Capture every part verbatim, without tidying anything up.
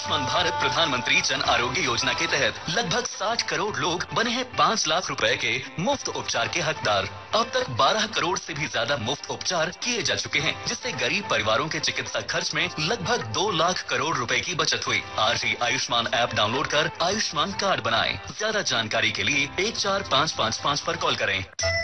आयुष्मान भारत प्रधानमंत्री जन आरोग्य योजना के तहत लगभग साठ करोड़ लोग बने हैं पाँच लाख रुपए के मुफ्त उपचार के हकदार। अब तक बारह करोड़ से भी ज्यादा मुफ्त उपचार किए जा चुके हैं, जिससे गरीब परिवारों के चिकित्सा खर्च में लगभग दो लाख करोड़ रुपए की बचत हुई। आज ही आयुष्मान ऐप डाउनलोड कर आयुष्मान कार्ड बनाएं। ज्यादा जानकारी के लिए एक चार पाँच पाँच पाँच पर कॉल करें।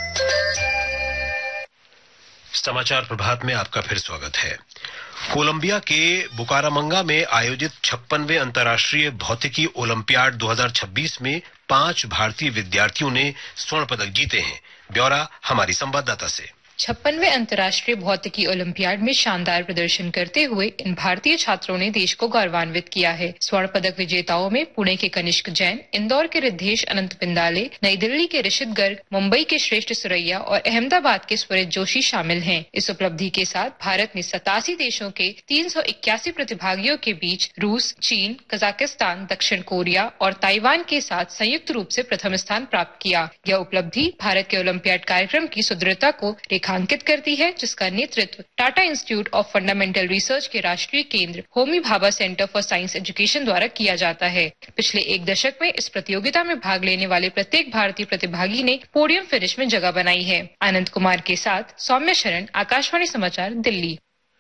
समाचार प्रभात में आपका फिर स्वागत है। कोलंबिया के बुकारामंगा में आयोजित छप्पनवें अंतर्राष्ट्रीय भौतिकी ओलंपियाड दो हज़ार छब्बीस में पांच भारतीय विद्यार्थियों ने स्वर्ण पदक जीते हैं। ब्यौरा हमारी संवाददाता से। छप्पनवें अंतर्राष्ट्रीय भौतिकी ओलंपियाड में शानदार प्रदर्शन करते हुए इन भारतीय छात्रों ने देश को गौरवान्वित किया है। स्वर्ण पदक विजेताओं में पुणे के कनिष्क जैन, इंदौर के रिद्धेश अनंत पिंदाले, नई दिल्ली के ऋषित गर्ग, मुंबई के श्रेष्ठ सुरैया और अहमदाबाद के स्वरित जोशी शामिल हैं। इस उपलब्धि के साथ भारत ने सतासी देशों के तीन सौ इक्यासी प्रतिभागियों के बीच रूस, चीन, कजाकिस्तान, दक्षिण कोरिया और ताइवान के साथ संयुक्त रूप से प्रथम स्थान प्राप्त किया। यह उपलब्धि भारत के ओलंपियाड कार्यक्रम की सुदृढ़ता को रेखांकित करती है, जिसका नेतृत्व Tata institute of fundamental research के राष्ट्रीय केंद्र Homi Bhabha centre for science education द्वारा किया जाता है। पिछले एक दशक में इस प्रतियोगिता में भाग लेने वाले प्रत्येक भारतीय प्रतिभागी ने पोडियम फिनिश में जगह बनाई है। आनंद कुमार के साथ सौम्य शरण, आकाशवाणी समाचार, दिल्ली।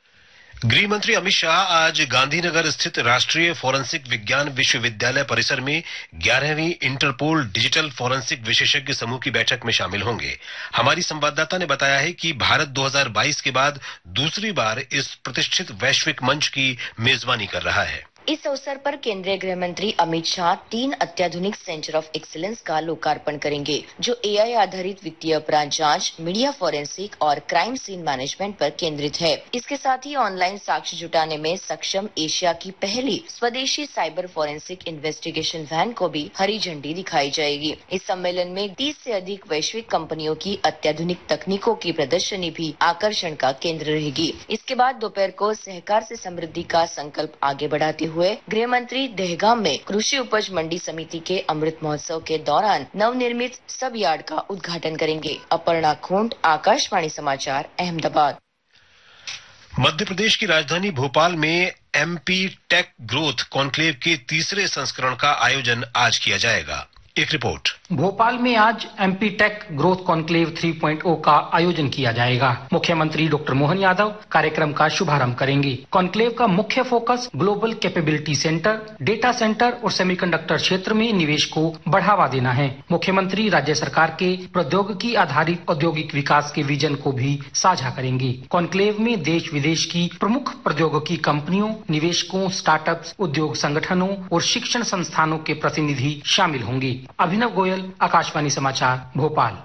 गृह मंत्री अमित शाह आज गांधीनगर स्थित राष्ट्रीय फोरेंसिक विज्ञान विश्वविद्यालय परिसर में ग्यारहवीं इंटरपोल डिजिटल फोरेंसिक विशेषज्ञ समूह की बैठक में शामिल होंगे। हमारी संवाददाता ने बताया है कि भारत दो हज़ार बाईस के बाद दूसरी बार इस प्रतिष्ठित वैश्विक मंच की मेजबानी कर रहा है। इस अवसर पर केंद्रीय गृह मंत्री अमित शाह तीन अत्याधुनिक सेंटर ऑफ एक्सीलेंस का लोकार्पण करेंगे, जो एआई आधारित वित्तीय अपराध जांच, मीडिया फोरेंसिक और क्राइम सीन मैनेजमेंट पर केंद्रित है। इसके साथ ही ऑनलाइन साक्ष्य जुटाने में सक्षम एशिया की पहली स्वदेशी साइबर फोरेंसिक इन्वेस्टिगेशन वैन को भी हरी झंडी दिखाई जाएगी। इस सम्मेलन में तीस से अधिक वैश्विक कंपनियों की अत्याधुनिक तकनीकों की प्रदर्शनी भी आकर्षण का केंद्र रहेगी। इसके बाद दोपहर को सहकार से समृद्धि का संकल्प आगे बढ़ाते हुए गृह मंत्री दहगाम में कृषि उपज मंडी समिति के अमृत महोत्सव के दौरान नवनिर्मित सब यार्ड का उद्घाटन करेंगे। अपर्णा खोंड, आकाशवाणी समाचार, अहमदाबाद। मध्य प्रदेश की राजधानी भोपाल में एमपी टेक ग्रोथ कॉन्क्लेव के तीसरे संस्करण का आयोजन आज किया जाएगा। एक रिपोर्ट। भोपाल में आज MP take growth conclave three point ओ का आयोजन किया जाएगा। मुख्यमंत्री डॉक्टर मोहन यादव कार्यक्रम का शुभारंभ करेंगे। कॉन्क्लेव का मुख्य focus global capability centre, data centre और सेमीकंडक्टर क्षेत्र में निवेश को बढ़ावा देना है। मुख्यमंत्री राज्य सरकार के प्रौद्योगिकी आधारित औद्योगिक विकास के विजन को भी साझा करेंगे। कॉन्क्लेव में देश विदेश की प्रमुख प्रौद्योगिकी कंपनियों, निवेशकों, स्टार्टअप्स, उद्योग संगठनों और शिक्षण संस्थानों के प्रतिनिधि शामिल होंगे। अभिनव गोयल, आकाशवाणी समाचार, भोपाल।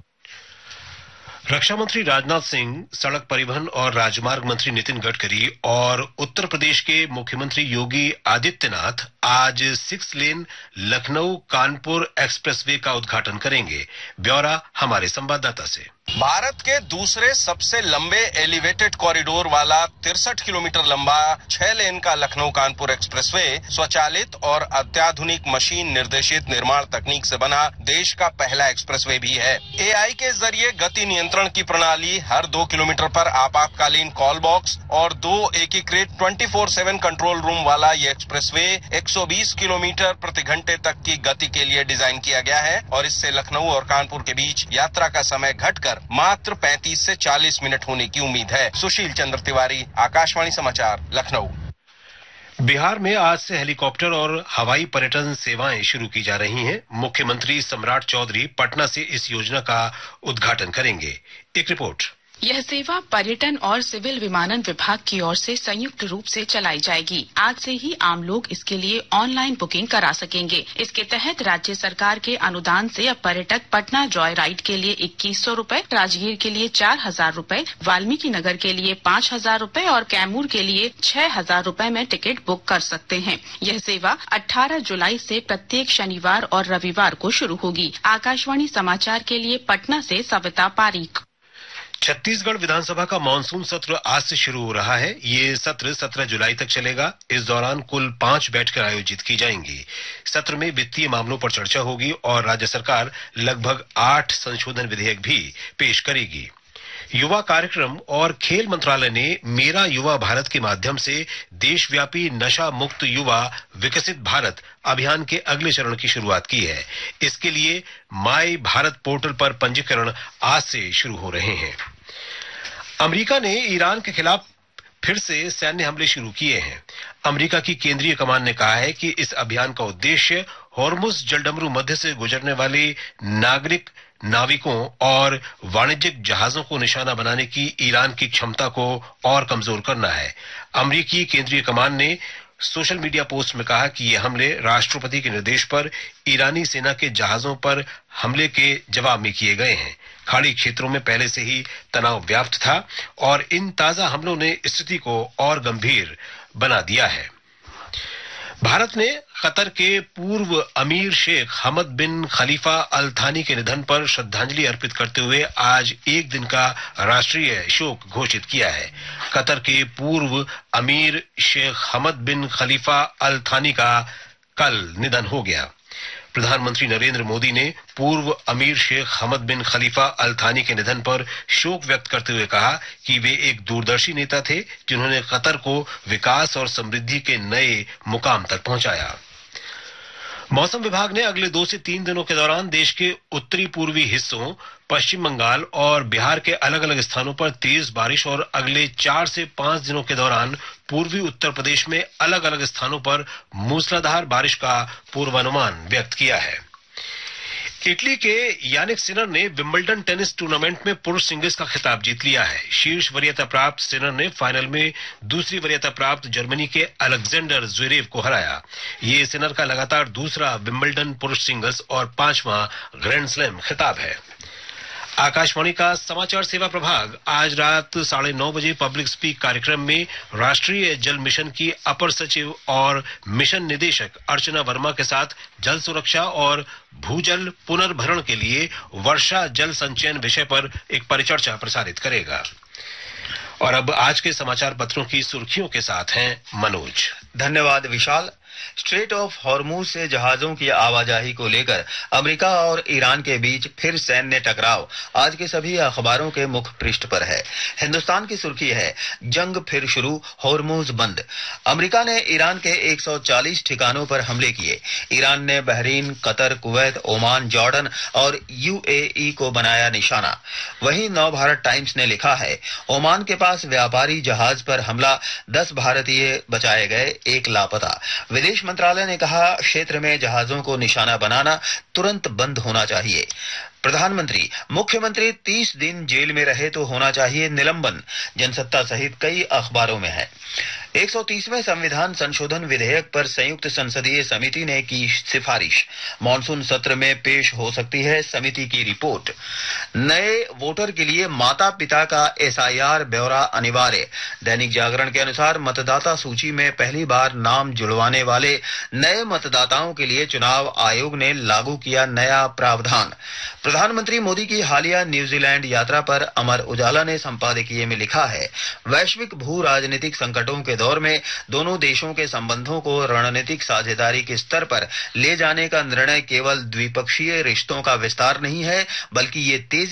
रक्षा मंत्री राजनाथ सिंह, सड़क परिवहन और राजमार्ग मंत्री नितिन गडकरी और उत्तर प्रदेश के मुख्यमंत्री योगी आदित्यनाथ आज six lane Lucknow Kanpur expressway का उद्घाटन करेंगे। ब्यौरा हमारे संवाददाता से। भारत के दूसरे सबसे लंबे एलिवेटेड कॉरिडोर वाला तिरसठ किलोमीटर लंबा छह लेन का लखनऊ कानपुर एक्सप्रेसवे स्वचालित और अत्याधुनिक मशीन निर्देशित निर्माण तकनीक से बना देश का पहला एक्सप्रेसवे भी है। एआई के जरिए गति नियंत्रण की प्रणाली, हर दो किलोमीटर पर आपातकालीन कॉल बॉक्स और दो एकीकृत चौबीस सात कंट्रोल रूम वाला ये एक्सप्रेसवे एक सौ बीस किलोमीटर प्रति घंटे तक की गति के लिए डिजाइन किया गया है और इससे लखनऊ और कानपुर के बीच यात्रा का समय घटकर मात्र पैंतीस से चालीस मिनट होने की उम्मीद है। सुशील चंद्र तिवारी, आकाशवाणी समाचार, लखनऊ। बिहार में आज से हेलीकॉप्टर और हवाई पर्यटन सेवाएं शुरू की जा रही हैं। मुख्यमंत्री सम्राट चौधरी पटना से इस योजना का उद्घाटन करेंगे। एक रिपोर्ट। यह सेवा पर्यटन और सिविल विमानन विभाग की ओर से संयुक्त रूप से चलाई जाएगी। आज से ही आम लोग इसके लिए ऑनलाइन बुकिंग करा सकेंगे। इसके तहत राज्य सरकार के अनुदान से अब पर्यटक पटना जॉय राइड के लिए इक्कीस सौ रूपये, राजगीर के लिए चार हजार रूपये, वाल्मीकि नगर के लिए पाँच हजार रूपये और कैमूर के लिए छह हजार रूपये में टिकट बुक कर सकते हैं। यह सेवा अठारह जुलाई से प्रत्येक शनिवार और रविवार को शुरू होगी। आकाशवाणी समाचार के लिए पटना से सविता पारीक। छत्तीसगढ़ विधानसभा का मानसून सत्र आज से शुरू हो रहा है। ये सत्र सत्रह जुलाई तक चलेगा। इस दौरान कुल पांच बैठकें आयोजित की जाएंगी। सत्र में वित्तीय मामलों पर चर्चा होगी और राज्य सरकार लगभग आठ संशोधन विधेयक भी पेश करेगी। युवा कार्यक्रम और खेल मंत्रालय ने मेरा युवा भारत के माध्यम से देशव्यापी नशा मुक्त युवा विकसित भारत अभियान के अगले चरण की शुरुआत की है। इसके लिए माई भारत पोर्टल पर पंजीकरण आज से शुरू हो रहे हैं। अमेरिका ने ईरान के खिलाफ फिर से सैन्य हमले शुरू किए हैं। अमेरिका की केंद्रीय कमान ने कहा है कि इस अभियान का उद्देश्य हॉर्मुज जलडमरू मध्य से गुजरने वाले नागरिक नाविकों और वाणिज्यिक जहाजों को निशाना बनाने की ईरान की क्षमता को और कमजोर करना है। अमेरिकी केंद्रीय कमान ने सोशल मीडिया पोस्ट में कहा कि ये हमले राष्ट्रपति के निर्देश पर ईरानी सेना के जहाजों पर हमले के जवाब में किए गए हैं। खाड़ी क्षेत्रों में पहले से ही तनाव व्याप्त था और इन ताजा हमलों ने स्थिति को और गंभीर बना दिया है। भारत ने कतर के पूर्व अमीर शेख हमद बिन खलीफा अल थानी के निधन पर श्रद्धांजलि अर्पित करते हुए आज एक दिन का राष्ट्रीय शोक घोषित किया है। कतर के पूर्व अमीर शेख हमद बिन खलीफा अल थानी का कल निधन हो गया। प्रधानमंत्री नरेंद्र मोदी ने पूर्व अमीर शेख हमद बिन खलीफा अल थानी के निधन पर शोक व्यक्त करते हुए कहा कि वे एक दूरदर्शी नेता थे जिन्होंने कतर को विकास और समृद्धि के नए मुकाम तक पहुंचाया। मौसम विभाग ने अगले दो से तीन दिनों के दौरान देश के उत्तरी पूर्वी हिस्सों, पश्चिम बंगाल और बिहार के अलग अलग स्थानों पर तेज बारिश और अगले चार से पांच दिनों के दौरान पूर्वी उत्तर प्रदेश में अलग अलग स्थानों पर मूसलाधार बारिश का पूर्वानुमान व्यक्त किया है। इटली के यानिक सिनर ने विंबलडन टेनिस टूर्नामेंट में पुरुष सिंगल्स का खिताब जीत लिया है। शीर्ष वरीयता प्राप्त सिनर ने फाइनल में दूसरी वरीयता प्राप्त जर्मनी के अलेक्जेंडर ज़्वेरेव को हराया। ये सिनर का लगातार दूसरा विंबलडन पुरुष सिंगल्स और पांचवां ग्रैंड स्लैम खिताब है। आकाशवाणी का समाचार सेवा प्रभाग आज रात साढ़े नौ बजे पब्लिक स्पीक कार्यक्रम में राष्ट्रीय जल मिशन की अपर सचिव और मिशन निदेशक अर्चना वर्मा के साथ जल सुरक्षा और भूजल पुनर्भरण के लिए वर्षा जल संचयन विषय पर एक परिचर्चा प्रसारित करेगा। और अब आज के समाचार पत्रों की सुर्खियों के साथ हैं मनोज। धन्यवाद विशाल। स्ट्रेट ऑफ हॉर्मुज से जहाजों की आवाजाही को लेकर अमेरिका और ईरान के बीच फिर सैन्य टकराव आज के सभी अखबारों के मुख्य पृष्ठ पर है। हिंदुस्तान की सुर्खी है, जंग फिर शुरू, हॉर्मुज बंद। अमेरिका ने ईरान के एक सौ चालीस ठिकानों पर हमले किए। ईरान ने Bahrain, Qatar, Kuwait, Oman, Jordan और यूएई को बनाया निशाना। वहीं नव भारत टाइम्स ने लिखा है, ओमान के पास व्यापारी जहाज पर हमला, दस भारतीय बचाए गए, एक लापता। विदेश मंत्रालय ने कहा, क्षेत्र में जहाजों को निशाना बनाना तुरंत बंद होना चाहिए। प्रधानमंत्री, मुख्यमंत्री तीस दिन जेल में रहे तो होना चाहिए निलंबन। जनसत्ता सहित कई अखबारों में है। एक सौ तीसवें संविधान संशोधन विधेयक पर संयुक्त संसदीय समिति ने की सिफारिश। मॉनसून सत्र में पेश हो सकती है समिति की रिपोर्ट। नए वोटर के लिए माता पिता का एसआईआर ब्यौरा अनिवार्य। दैनिक जागरण के अनुसार मतदाता सूची में पहली बार नाम जुड़वाने वाले नए मतदाताओं के लिए चुनाव आयोग ने लागू किया नया प्रावधान। प्रधानमंत्री मोदी की हालिया न्यूजीलैंड यात्रा पर अमर उजाला ने संपादकीय में लिखा है, वैश्विक भू राजनीतिक संकटों के दौर में दोनों देशों के संबंधों को रणनीतिक साझेदारी के स्तर पर ले जाने का निर्णय केवल द्विपक्षीय रिश्तों का विस्तार नहीं है, बल्कि ये तेजी